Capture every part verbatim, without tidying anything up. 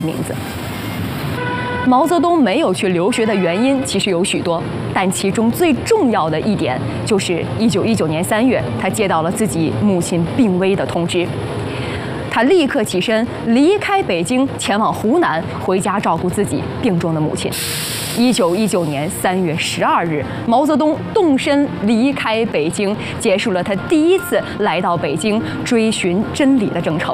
名字。毛泽东没有去留学的原因其实有许多，但其中最重要的一点就是一九一九年三月，他接到了自己母亲病危的通知，他立刻起身离开北京，前往湖南，回家照顾自己病重的母亲。一九一九年三月十二日，毛泽东动身离开北京，结束了他第一次来到北京追寻真理的征程。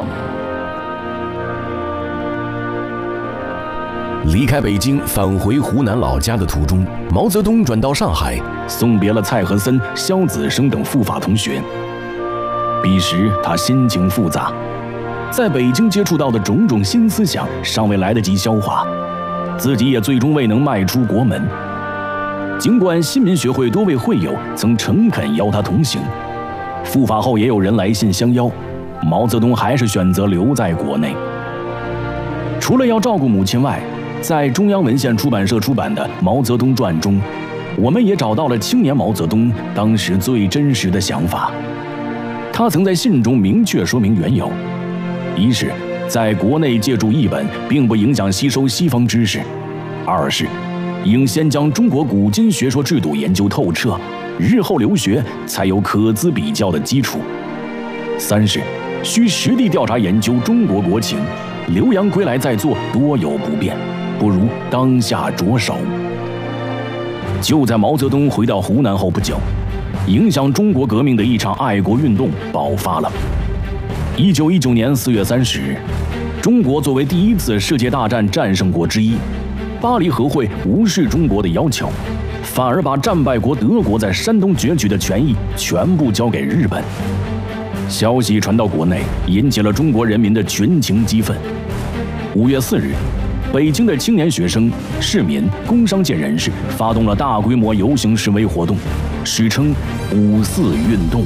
离开北京返回湖南老家的途中，毛泽东转到上海，送别了蔡和森、萧子升等赴法同学。彼时他心情复杂，在北京接触到的种种新思想尚未来得及消化，自己也最终未能迈出国门。尽管新民学会多位会友曾诚恳邀他同行，赴法后也有人来信相邀，毛泽东还是选择留在国内。除了要照顾母亲外，在中央文献出版社出版的《毛泽东传》中，我们也找到了青年毛泽东当时最真实的想法。他曾在信中明确说明缘由：一是在国内借助译本并不影响吸收西方知识；二是应先将中国古今学说制度研究透彻，日后留学才有可资比较的基础；三是需实地调查研究中国国情，留洋归来再做多有不便，不如当下着手。就在毛泽东回到湖南后不久，影响中国革命的一场爱国运动爆发了。一九一九年四月三十日，中国作为第一次世界大战战胜国之一，巴黎和会无视中国的要求，反而把战败国德国在山东攫取的权益全部交给日本。消息传到国内，引起了中国人民的群情激愤。五月四日，北京的青年学生、市民、工商界人士发动了大规模游行示威活动，史称五四运动。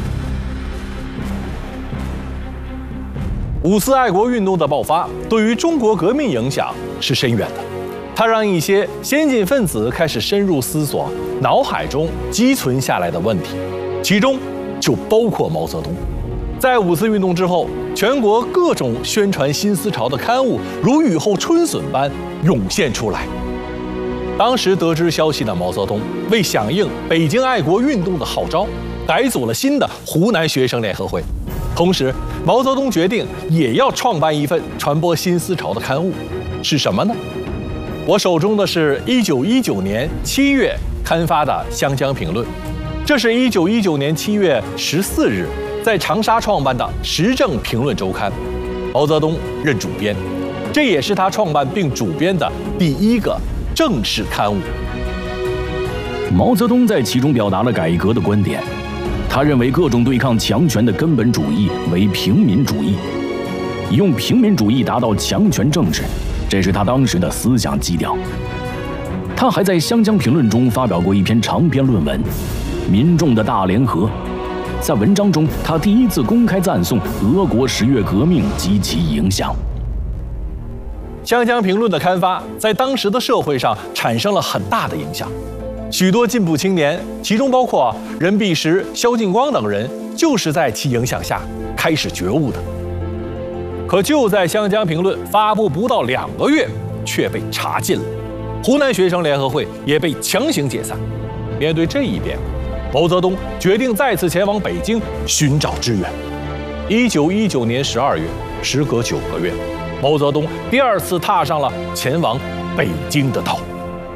五四爱国运动的爆发对于中国革命影响是深远的，它让一些先进分子开始深入思索脑海中积存下来的问题，其中就包括毛泽东。在五四运动之后，全国各种宣传新思潮的刊物如雨后春笋般涌现出来。当时得知消息的毛泽东为响应北京爱国运动的号召，改组了新的湖南学生联合会。同时，毛泽东决定也要创办一份传播新思潮的刊物，是什么呢？我手中的是一九一九年七月刊发的《湘江评论》，这是一九一九年七月十四日在长沙创办的《时政评论周刊》，毛泽东任主编，这也是他创办并主编的第一个正式刊物。 毛泽东在其中表达了改革的观点。他认为各种对抗强权的根本主义为平民主义，用平民主义达到强权政治，这是他当时的思想基调。他还在《湘江评论》中发表过一篇长篇论文《民众的大联合》。在文章中，他第一次公开赞颂俄国十月革命及其影响。 《湘江评论》的刊发在当时的社会上产生了很大的影响。许多进步青年，其中包括任弼时、萧劲光等人，就是在其影响下开始觉悟的。可就在《湘江评论》发布不到两个月，却被查禁了，湖南学生联合会也被强行解散。面对这一变，毛泽东决定再次前往北京寻找支援。一九一九年十二月，时隔九个月，毛泽东第二次踏上了前往北京的道路。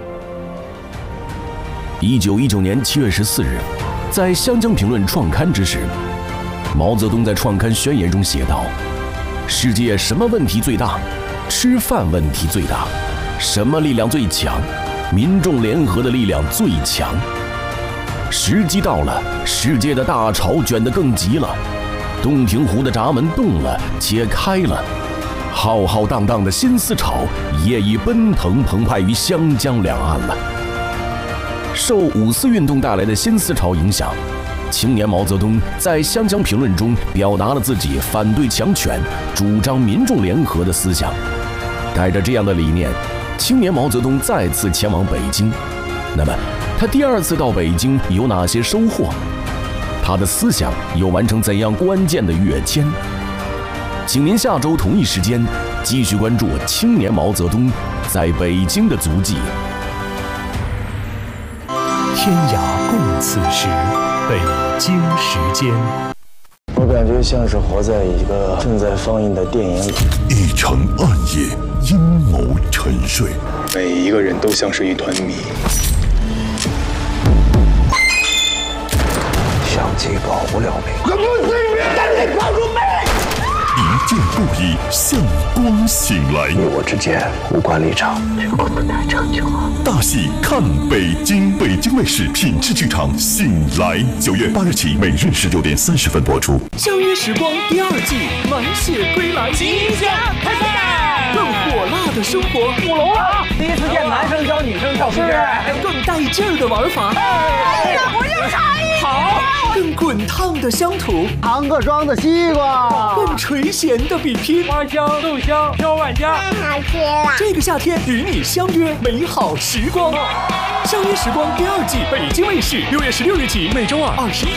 一九一九年七月十四日，在《湘江评论》创刊之时，毛泽东在创刊宣言中写道：“世界什么问题最大？吃饭问题最大。什么力量最强？民众联合的力量最强。时机到了，世界的大潮卷得更急了，洞庭湖的闸门动了，且开了。浩浩荡荡的新思潮也已奔腾澎湃于湘江两岸了。”受五四运动带来的新思潮影响，青年毛泽东在《湘江评论》中表达了自己反对强权、主张民众联合的思想。带着这样的理念，青年毛泽东再次前往北京。那么，他第二次到北京有哪些收获？他的思想又完成怎样关键的跃迁？请您下周同一时间继续关注青年毛泽东在北京的足迹。 天涯共此时，北京时间。 我感觉像是活在一个正在放映的电影里。 一场暗夜，阴谋沉睡， 每一个人都像是一团谜。相机保不了美。我不是人，但你保住美。 一见故意，向光醒来。 你我之间无关立场，这个不太长久啊。 大戏看北京，北京卫视品质剧场《醒来》，九月八日起，每日十九点三十分播出。 相约时光第二季满血归来， 即将开赛， 更火辣的生活， 舞龙了！第一次见男生教女生跳皮筋儿， 更带劲儿的玩法。 哎呀，我要尝一好，更滚烫的乡土， 唐各庄的西瓜， 更垂涎的比拼， 花香豆香飘万家， 太好吃了！ 这个夏天与你相约美好时光。相约时光第二季，北京卫视六月十六日起，每周二二十一